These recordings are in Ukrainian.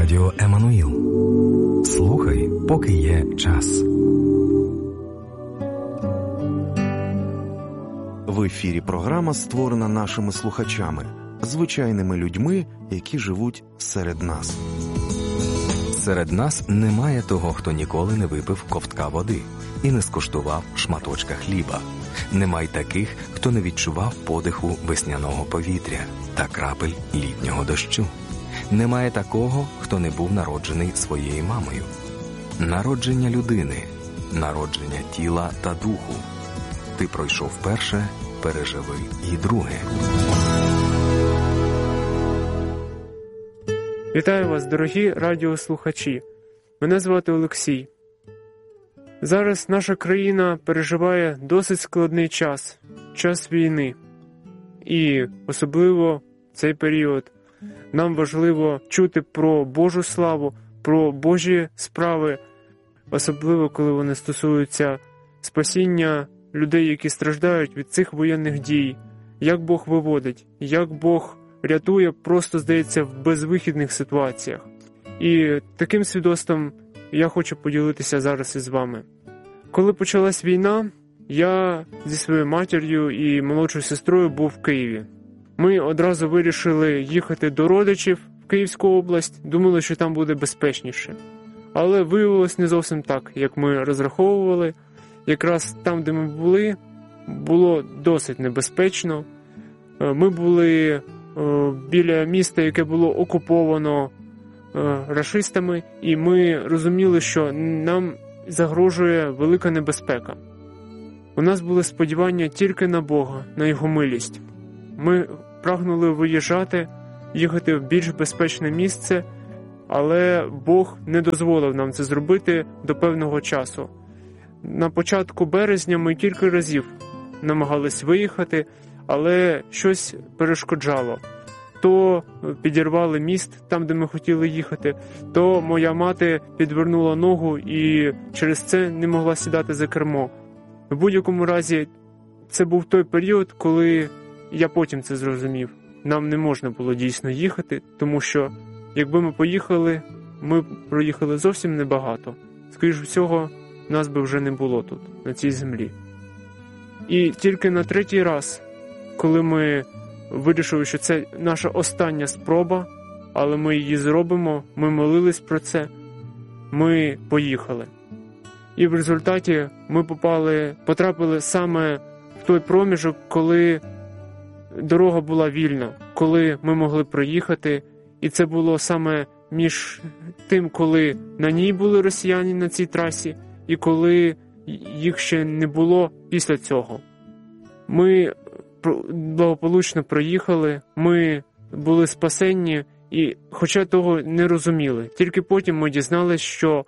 Радіо Еммануїл. Слухай, поки є час. В ефірі програма створена нашими слухачами, звичайними людьми, які живуть серед нас. Серед нас немає того, хто ніколи не випив ковтка води і не скуштував шматочка хліба. Немає таких, хто не відчував подиху весняного повітря та крапель літнього дощу. Немає такого, хто не був народжений своєю мамою. Народження людини, народження тіла та духу. Ти пройшов перше, переживи і друге. Вітаю вас, дорогі радіослухачі. Мене звати Олексій. Зараз наша країна переживає досить складний час війни. І особливо в цей період нам важливо чути про Божу славу, про Божі справи, особливо коли вони стосуються спасіння людей, які страждають від цих воєнних дій, як Бог виводить, як Бог рятує, просто, здається, в безвихідних ситуаціях. І таким свідоцтвом я хочу поділитися зараз із вами. Коли почалась війна, я зі своєю матір'ю і молодшою сестрою був в Києві. Ми одразу вирішили їхати до родичів в Київську область, думали, що там буде безпечніше. Але виявилось не зовсім так, як ми розраховували. Якраз там, де ми були, було досить небезпечно. Ми були біля міста, яке було окуповано рашистами, і ми розуміли, що нам загрожує велика небезпека. У нас були сподівання тільки на Бога, на Його милість. Ми прагнули виїжджати, їхати в більш безпечне місце, але Бог не дозволив нам це зробити до певного часу. На початку березня ми кілька разів намагались виїхати, але щось перешкоджало. То підірвали міст там, де ми хотіли їхати, то моя мати підвернула ногу і через це не могла сідати за кермо. В будь-якому разі, це був той період, коли я потім це зрозумів. Нам не можна було дійсно їхати, тому що якби ми поїхали, ми проїхали зовсім небагато. Скоріш всього, нас би вже не було тут, на цій землі. І тільки на третій раз, коли ми вирішили, що це наша остання спроба, але ми її зробимо, ми молились про це, ми поїхали. І в результаті ми потрапили саме в той проміжок, коли дорога була вільна, коли ми могли проїхати, і це було саме між тим, коли на ній були росіяни на цій трасі, і коли їх ще не було після цього. Ми благополучно проїхали, ми були спасенні, і хоча того не розуміли. Тільки потім ми дізналися, що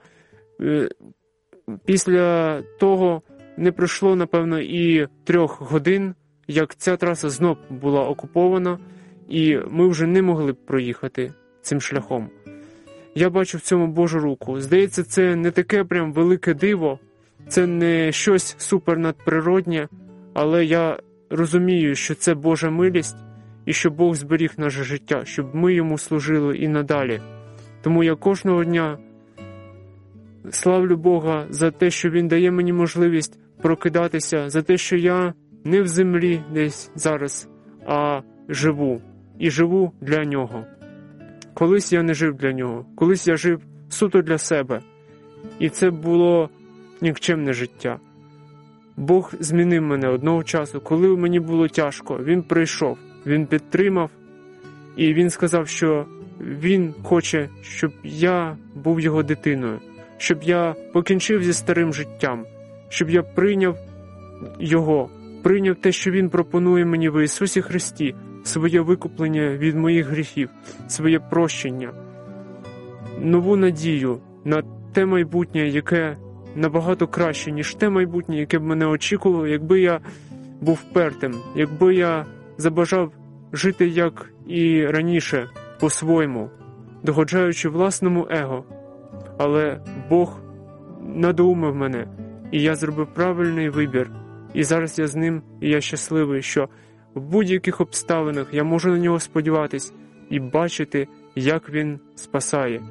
після того не пройшло, напевно, і 3 годин, як ця траса знов була окупована, і ми вже не могли б проїхати цим шляхом. Я бачу в цьому Божу руку. Здається, це не таке прям велике диво, це не щось супернадприроднє, але я розумію, що це Божа милість і що Бог зберіг наше життя, щоб ми Йому служили і надалі. Тому я кожного дня славлю Бога за те, що Він дає мені можливість прокидатися, за те, що я не в землі десь зараз, а живу. І живу для Нього. Колись я не жив для Нього, колись я жив суто для себе. І це було нікчемне життя. Бог змінив мене одного часу, коли мені було тяжко. Він прийшов, Він підтримав, і Він сказав, що Він хоче, щоб я був Його дитиною, щоб я покінчив зі старим життям, щоб я прийняв Його, прийняв те, що Він пропонує мені в Ісусі Христі, своє викуплення від моїх гріхів, своє прощення, нову надію на те майбутнє, яке набагато краще, ніж те майбутнє, яке б мене очікувало, якби я був впертим, якби я забажав жити, як і раніше, по-своєму, догоджаючи власному его. Але Бог надоумив мене, і я зробив правильний вибір. І зараз я з ним, і я щасливий, що в будь-яких обставинах я можу на нього сподіватись і бачити, як він спасає,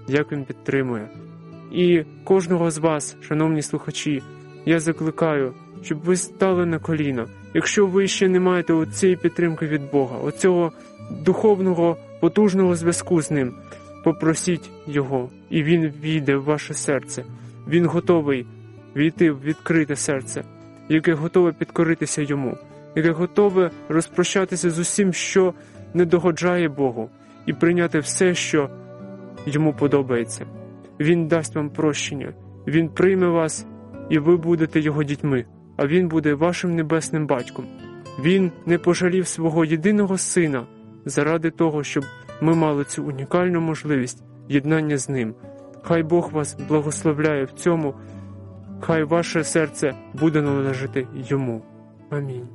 як Він підтримує. І кожного з вас, шановні слухачі, я закликаю, щоб ви стали на коліна. Якщо ви ще не маєте оцієї підтримки від Бога, оцього духовного, потужного зв'язку з Ним, попросіть Його, і Він війде в ваше серце. Він готовий війти в відкрите серце, яке готове підкоритися Йому, яке готове розпрощатися з усім, що не догоджає Богу, і прийняти все, що Йому подобається. Він дасть вам прощення, Він прийме вас, і ви будете Його дітьми, а Він буде вашим небесним батьком. Він не пожалів свого єдиного Сина заради того, щоб ми мали цю унікальну можливість єднання з Ним. Хай Бог вас благословляє в цьому, хай ваше серце буде належати Йому. Амінь.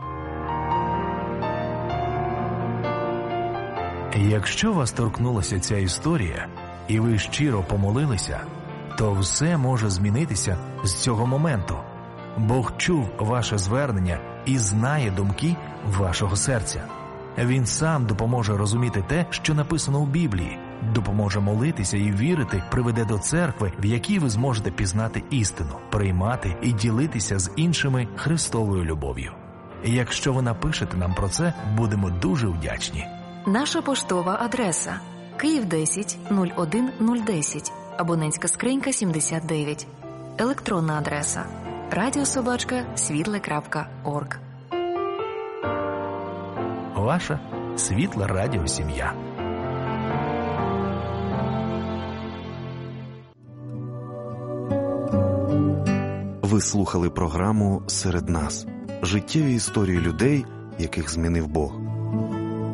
Якщо вас торкнулася ця історія, і ви щиро помолилися, то все може змінитися з цього моменту. Бог чув ваше звернення і знає думки вашого серця. Він сам допоможе розуміти те, що написано у Біблії, допоможе молитися і вірити, приведе до церкви, в якій ви зможете пізнати істину, приймати і ділитися з іншими Христовою любов'ю. Якщо ви напишете нам про це, будемо дуже вдячні. Наша поштова адреса: Київ 10 01010, абонентська скринька 79. Електронна адреса: radio@світле.орг. Ваша Світла радіосім'я. Ви слухали програму «Серед нас» – життєві історії людей, яких змінив Бог.